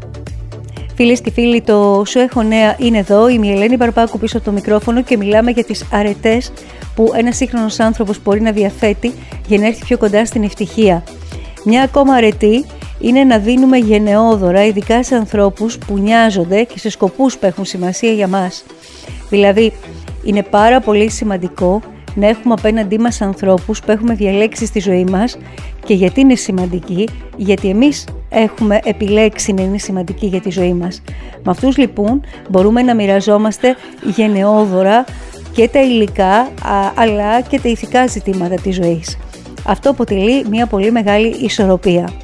Φίλες και φίλοι, το Σου Έχω Νέα είναι εδώ. Είμαι η Ελένη Μπαρμπάκου πίσω από το μικρόφωνο και μιλάμε για τις αρετές που ένας σύγχρονος άνθρωπος μπορεί να διαθέτει για να έρθει πιο κοντά στην ευτυχία. Μια ακόμα αρετή είναι να δίνουμε γενναιόδωρα, ειδικά σε ανθρώπους που νοιάζονται και σε σκοπούς που έχουν σημασία για μας. Δηλαδή, είναι πάρα πολύ σημαντικό να έχουμε απέναντί μας ανθρώπους που έχουμε διαλέξει στη ζωή μας. Και γιατί είναι σημαντική? Γιατί εμείς έχουμε επιλέξει να είναι σημαντική για τη ζωή μας. Με αυτούς λοιπόν μπορούμε να μοιραζόμαστε γενναιόδωρα και τα υλικά αλλά και τα ηθικά ζητήματα της ζωής. Αυτό αποτελεί μια πολύ μεγάλη ισορροπία.